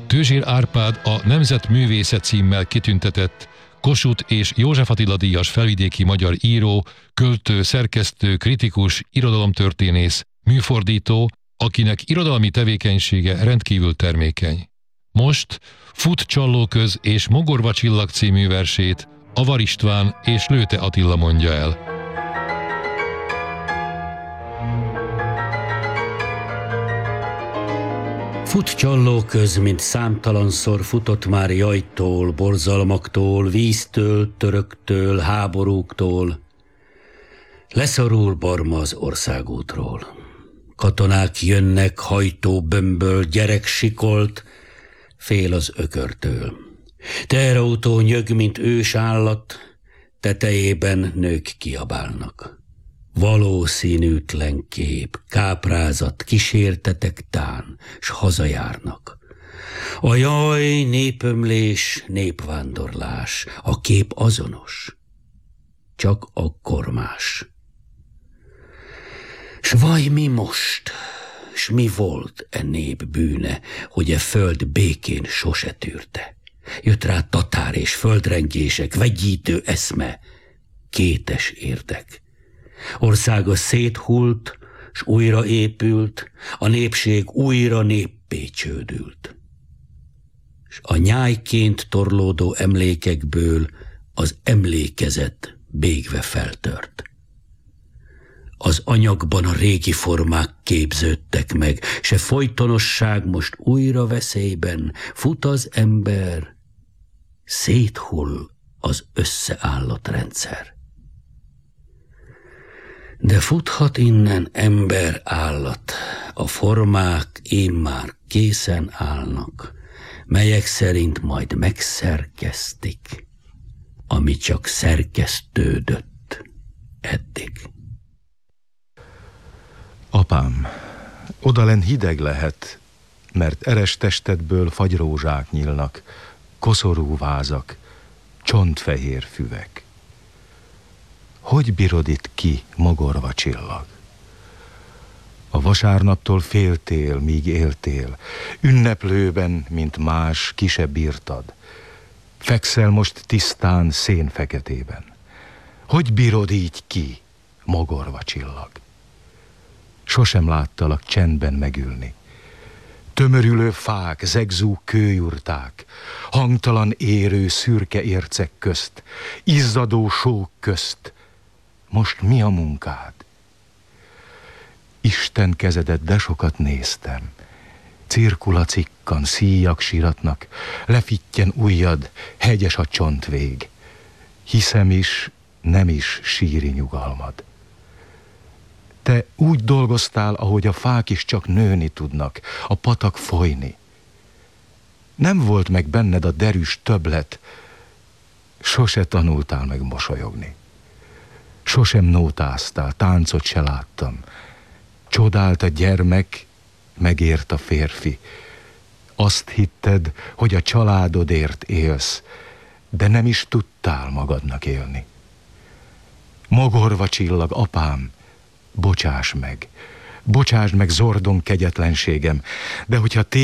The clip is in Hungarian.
Tőzsér Árpád a Nemzetművésze címmel kitüntetett Kossuth és József Attila díjas felvidéki magyar író, költő, szerkesztő, kritikus, irodalomtörténész, műfordító, akinek irodalmi tevékenysége rendkívül termékeny. Most Fut Csallóköz és Mogorva csillag című versét Avar István és Lőte Attila mondja el. Fut Csallóköz, mint számtalanszor futott már jajtól, borzalmaktól, víztől, töröktől, háborúktól. Leszorul Barma az országútról. Katonák jönnek, hajtó bömböl, gyerek sikolt, fél az ökörtől. Teherautó nyög, mint ős állat, tetejében nők kiabálnak. Valószínűtlen kép, káprázat, kísértetek tán, s hazajárnak. A jaj, népömlés, népvándorlás, a kép azonos, csak akkor más. S vaj mi most, s mi volt e nép bűne, hogy e föld békén sose tűrte? Jött rá tatár és földrengések, vegyítő eszme, kétes érdek. Országa széthult, s újra épült, a népség újra néppé csődült. S a nyájként torlódó emlékekből az emlékezet bégve feltört. Az anyagban a régi formák képződtek meg, se folytonosság most újra veszélyben, fut az ember, széthull az összeállott rendszer. De futhat innen ember állat, a formák immár készen állnak, melyek szerint majd megszerkesztik, ami csak szerkesztődött eddig. Apám, odalen hideg lehet, mert eres testedből fagyrózsák nyílnak, koszorú vázak, csontfehér füvek. Hogy bírod itt ki, mogorva csillag? A vasárnaptól féltél, míg éltél, ünneplőben, mint más, ki se bírtad. Fekszel most tisztán szénfeketében. Hogy bírod így ki, mogorva csillag? Sosem láttalak csendben megülni. Tömörülő fák, zegzú kőjurták, hangtalan érő szürke ércek közt, izzadó sók közt. Most mi a munkád? Isten kezedet de sokat néztem. Cirkula cikkan, szíjak siratnak, lefittyen ujjad, hegyes a csontvég. Hiszem is, nem is síri nyugalmad. Te úgy dolgoztál, ahogy a fák is csak nőni tudnak, a patak folyni. Nem volt meg benned a derűs többlet, sose tanultál meg mosolyogni. Sosem nótáztál, táncot se láttam. Csodált a gyermek, megért a férfi. Azt hitted, hogy a családodért élsz, de nem is tudtál magadnak élni. Mogorva csillag, apám, bocsáss meg zordon kegyetlenségem, de hogyha